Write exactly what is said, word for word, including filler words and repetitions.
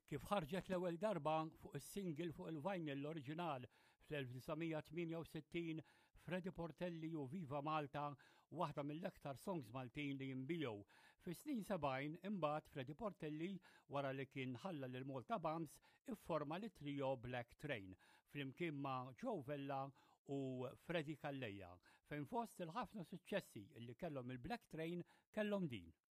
Kif ħarġet l-ewwel darba fuq is-single fuq il-vinyl l-oriġinal fl-1968 Freddie Portelli u Viva Malta, waħda mill-aktar songs Maltin li jinbijew. Fis-snin sebgħin imbagħad Freddie Portelli wara li kien ħalla lil Malta Bums ifforma li trio Black Train flimkien ma' Joe Vella u Freddie Calleja fejn fost il-ħafna suċċessi li kellhom il-Black Train kellhom din.